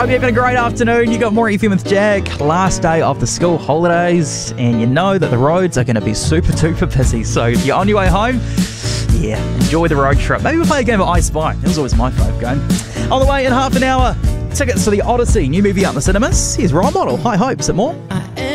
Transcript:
Hope you're having a great afternoon. You got more FM with Jack. Last day of the school holidays, and you know that the roads are going to be super duper busy. So if you're on your way home, yeah, enjoy the road trip. Maybe we'll play a game of I Spy. That was always my favourite game. On the way in half an hour, tickets to the Odyssey, new movie out in the cinemas. Here's Role Model. High hopes. At more.